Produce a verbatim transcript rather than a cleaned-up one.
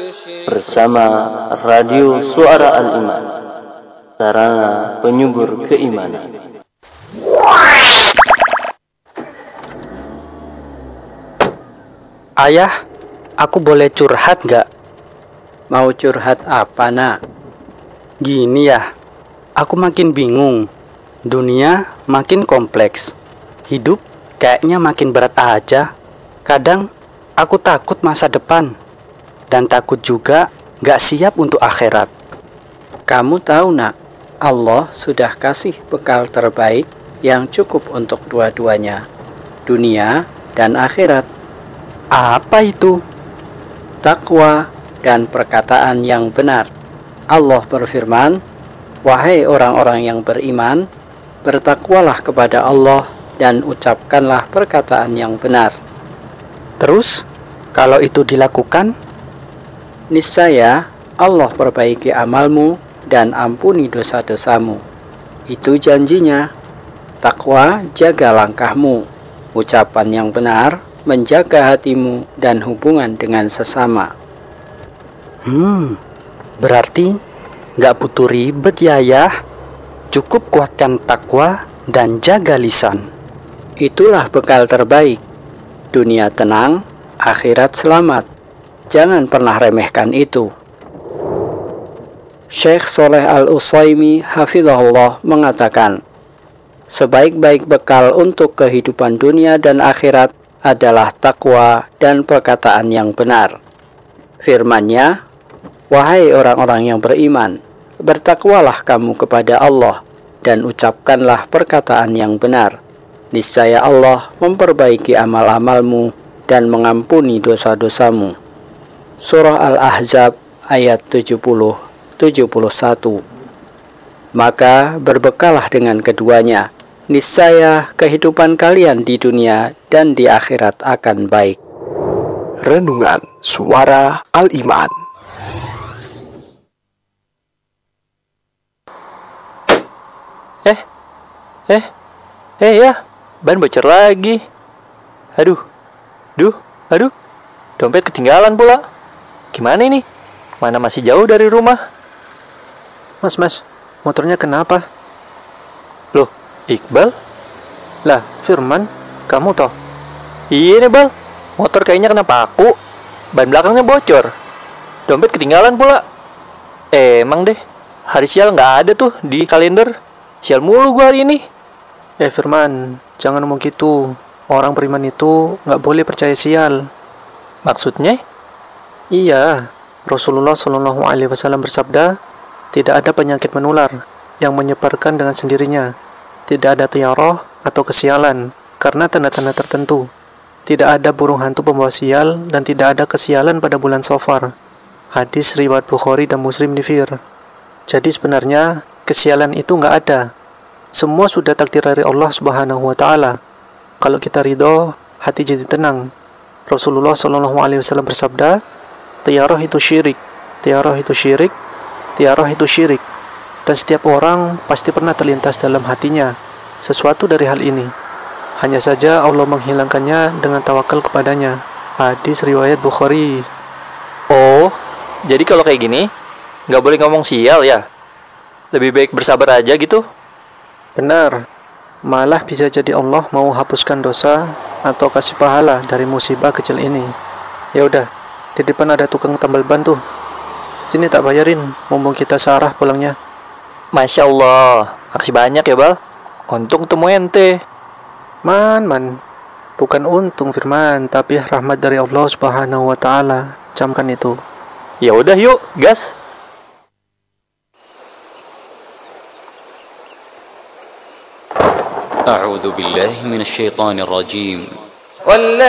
bersama Radio Suara Al-Iman, sarana penyubur keimanan. Ayah, aku boleh curhat gak? Mau curhat apa, nak? Gini ya, aku makin bingung. Dunia makin kompleks. Hidup kayaknya makin berat aja. Kadang aku takut masa depan. Dan takut juga gak siap untuk akhirat. Kamu tahu, nak, Allah sudah kasih bekal terbaik yang cukup untuk dua-duanya, dunia dan akhirat. Apa itu? Takwa dan perkataan yang benar. Allah berfirman, "Wahai orang-orang yang beriman, bertakwalah kepada Allah dan ucapkanlah perkataan yang benar." Terus, kalau itu dilakukan, niscaya Allah perbaiki amalmu dan ampuni dosa-dosamu. Itu janjinya. Takwa jaga langkahmu, ucapan yang benar menjaga hatimu dan hubungan dengan sesama. Hmm, berarti gak butuh ribet ya, Ayah. Cukup kuatkan takwa dan jaga lisan. Itulah bekal terbaik. Dunia tenang, akhirat selamat. Jangan pernah remehkan itu. Syekh Saleh Al-Utsaimin hafizahullah mengatakan, sebaik-baik bekal untuk kehidupan dunia dan akhirat adalah takwa dan perkataan yang benar. Firman-Nya, "Wahai orang-orang yang beriman, bertakwalah kamu kepada Allah dan ucapkanlah perkataan yang benar. Niscaya Allah memperbaiki amal-amalmu dan mengampuni dosa-dosamu." Surah Al-Ahzab ayat tujuh puluh sampai tujuh puluh satu. Maka berbekalah dengan keduanya, niscaya kehidupan kalian di dunia dan di akhirat akan baik. Renungan Suara Al-Iman. Eh, eh, eh ya, ban bocor lagi. Aduh, duh, aduh, dompet ketinggalan pula. Gimana ini? Mana masih jauh dari rumah? Mas, mas, motornya kenapa? Loh, Iqbal? Lah, Firman, kamu toh? Iya nih, Bal. Motor kayaknya kena paku. Ban belakangnya bocor. Dompet ketinggalan pula. Eh, emang deh, hari sial nggak ada tuh di kalender. Sial mulu gua hari ini. Eh, Firman, jangan ngomong gitu. Orang beriman itu nggak boleh percaya sial. Maksudnya? Iya, Rasulullah Shallallahu Alaihi Wasallam bersabda, tidak ada penyakit menular yang menyebarkan dengan sendirinya. Tidak ada tiaroh atau kesialan karena tanda-tanda tertentu. Tidak ada burung hantu pembawa sial dan tidak ada kesialan pada bulan Safar. Hadis riwayat Bukhari dan Muslim nifir. Jadi sebenarnya kesialan itu nggak ada. Semua sudah takdir dari Allah Subhanahu Wa Taala. Kalau kita ridho, hati jadi tenang. Rasulullah Shallallahu Alaihi Wasallam bersabda, tiaroh itu syirik, tiaroh itu syirik, tiaroh itu syirik. Dan setiap orang pasti pernah terlintas dalam hatinya sesuatu dari hal ini. Hanya saja Allah menghilangkannya dengan tawakal kepadanya. Hadis riwayat Bukhari. Oh, jadi kalau kayak gini nggak boleh ngomong sial ya? Lebih baik bersabar aja gitu? Benar. Malah bisa jadi Allah mau hapuskan dosa atau kasih pahala dari musibah kecil ini. Ya udah, di depan ada tukang tambal ban tuh. Sini tak bayarin, mumpung kita searah pulangnya. Masya Allah, makasih banyak ya, Bal. Untung ketemu ente. Man, man. Bukan untung, Firman, tapi rahmat dari Allah Subhanahu Wa Taala. Camkan itu. Ya udah yuk, gas. A'udzu billahi minasyaitonir rajim.